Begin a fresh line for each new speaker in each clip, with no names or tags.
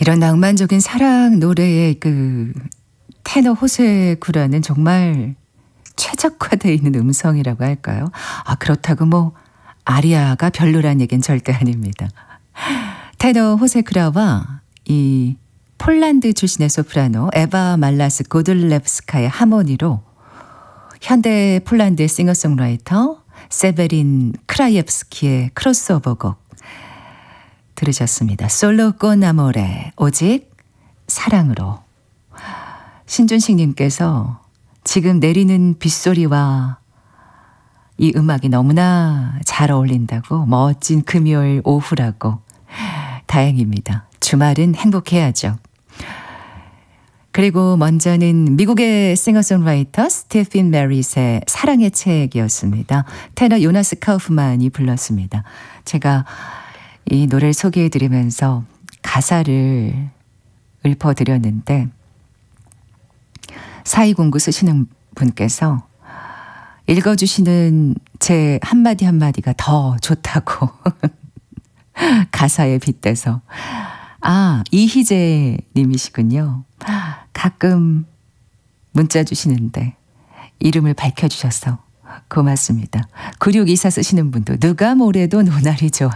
이런 낭만적인 사랑 노래의 그 테너 호세 구라는 정말 최적화되어 있는 음성이라고 할까요? 그렇다고 뭐 아리아가 별로란 얘기는 절대 아닙니다. 테너 호세 구라와 이 폴란드 출신의 소프라노 에바 말라스 고들렙스카의 하모니로 현대 폴란드의 싱어송라이터 세베린 크라이옙스키의 크로스오버곡 들으셨습니다. 솔로 con amore, 오직 사랑으로. 신준식님께서 지금 내리는 빗소리와 이 음악이 너무나 잘 어울린다고 멋진 금요일 오후라고. 다행입니다. 주말은 행복해야죠. 그리고 먼저는 미국의 싱어송라이터 스티픈 메릿의 사랑의 책이었습니다. 테너 요나스 카우프만이 불렀습니다. 제가 이 노래를 소개해드리면서 가사를 읊어드렸는데 4209 쓰시는 분께서 읽어주시는 제 한마디 한마디가 더 좋다고 가사에 빗대서 이희재 님이시군요. 가끔 문자 주시는데 이름을 밝혀주셔서 고맙습니다. 9624 쓰시는 분도 누가 뭐래도 노날이 좋아.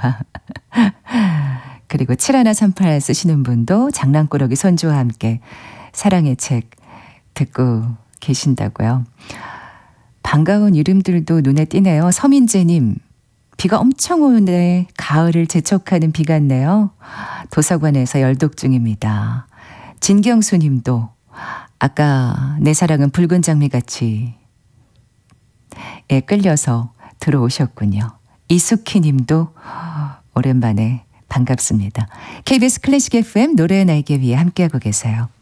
그리고 7138 쓰시는 분도 장난꾸러기 손주와 함께 사랑의 책 듣고 계신다고요. 반가운 이름들도 눈에 띄네요. 서민재님, 비가 엄청 오는데 가을을 재촉하는 비 같네요. 도서관에서 열독 중입니다. 진경수님도 아까 내 사랑은 붉은 장미같이 끌려서 들어오셨군요. 이숙희님도 오랜만에 반갑습니다. KBS 클래식 FM 노래의 날개 위에 함께하고 계세요.